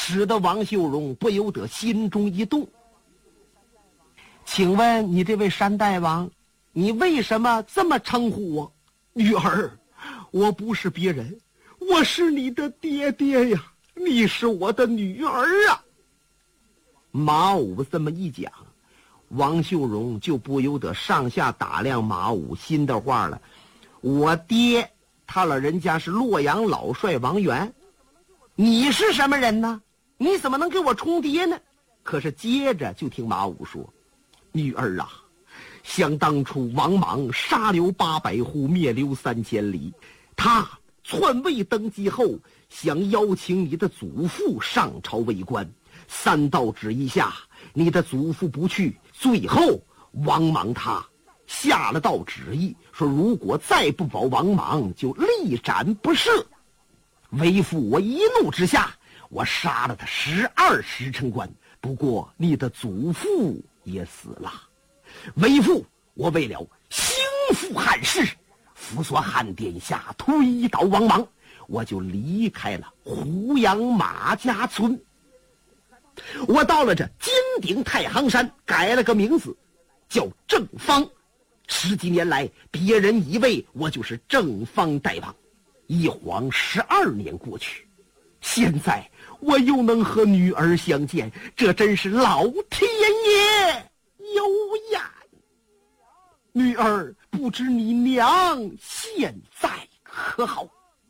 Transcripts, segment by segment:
使得王秀荣不由得心中一动。请问你这位山大王，你为什么这么称呼我？ 女儿，我不是别人，我是你的爹爹呀，你是我的女儿啊。 马武这么一讲，王秀荣就不由得上下打量马武，心的话了，我爹他老人家是洛阳老帅王元，你是什么人呢？你怎么能给我充爹呢？可是接着就听马武说， 女儿啊，想当初王莽杀刘800户，灭刘3000里，他篡位登基后，想邀请你的祖父上朝为官，3道旨意下，你的祖父不去，最后王莽他下了道旨意，说如果再不保王莽，就力斩不赦。为父我一怒之下，我杀了他12时辰官，不过你的祖父也死了。为父我为了兴复汉室，辅佐汉殿下，推倒王莽，我就离开了胡杨马家村。我到了这金顶太行山，改了个名字叫正方。10几年来，别人以为我就是正方大王。一晃12年过去，现在我又能和女儿相见，这真是老天爷有眼。女儿，不知你娘现在可好？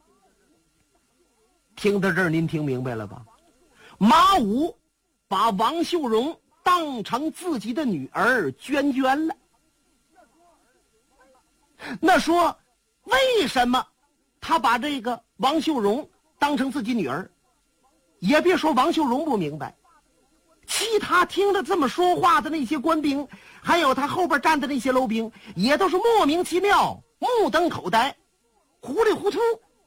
听到这儿，您听明白了吧？马武把王秀荣当成自己的女儿娟娟了。那说为什么他把这个王秀荣当成自己女儿？也别说王秀荣不明白，其他听着这么说话的那些官兵，还有他后边站的那些楼兵，也都是莫名其妙，目瞪口呆，糊里糊涂。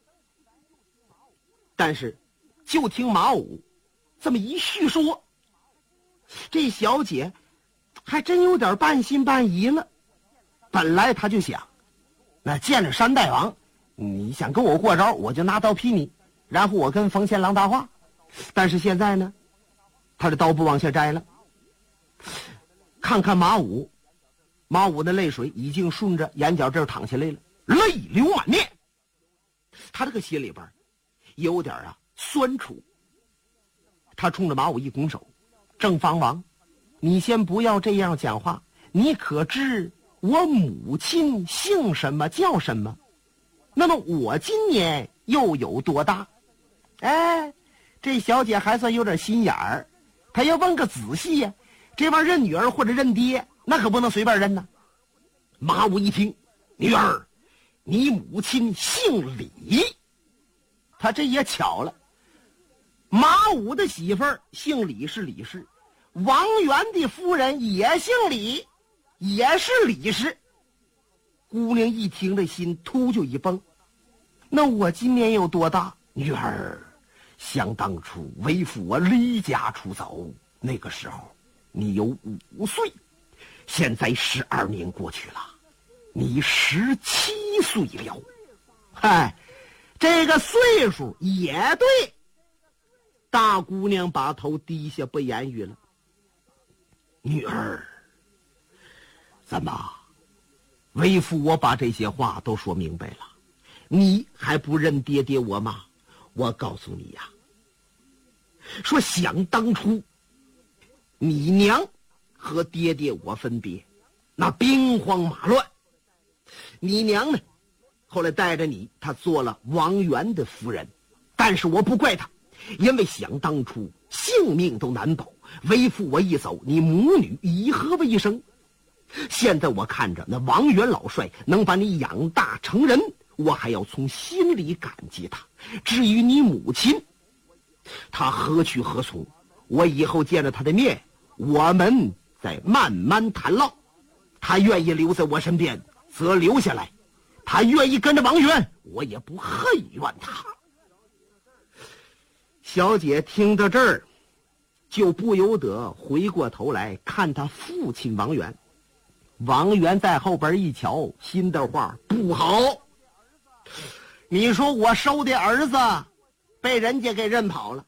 但是就听马武这么一叙说，这小姐还真有点半信半疑了。本来他就想，那见了山大王，你想跟我过招，我就拿刀劈你，然后我跟冯千郎搭话。但是现在呢，他的刀不往下摘了。看看马武，马武的泪水已经顺着眼角这儿淌下来了，泪流满面。他这个心里边有点酸楚。他冲着马武一拱手，正方王，你先不要这样讲话，你可知我母亲姓什么叫什么？那么我今年又有多大？哎，这小姐还算有点心眼儿，她要问个仔细呀。这玩意儿认女儿或者认爹，那可不能随便认呢。 马武一听，女儿，你母亲姓李。 他这也巧了，马武的媳妇儿姓李是李氏，王元的夫人也姓李，也是李氏。姑娘一听这心突就一蹦，那我今年有多大？ 女儿，想当初为父我离家出走，那个时候你有5岁，现在12年过去了，你17岁了。 嗨，这个岁数也对。大姑娘把头低下，不言语了。 女儿，怎么为父我把这些话都说明白了，你还不认爹爹我吗？我告诉你呀，说想当初你娘和爹爹我分别，那兵荒马乱，你娘呢后来带着你，她做了王元的夫人。但是我不怪她，因为想当初性命都难保，为父我一走，你母女以何为生？现在我看着那王元老帅能把你养大成人，我还要从心里感激他。至于你母亲，她何去何从，我以后见了她的面，我们再慢慢谈唠。她愿意留在我身边，则留下来；她愿意跟着王元，我也不恨怨她。 小姐听到这儿，就不由得回过头来看她父亲王元。王元在后边一瞧，心的话不好。你说我收的儿子被人家给认跑了，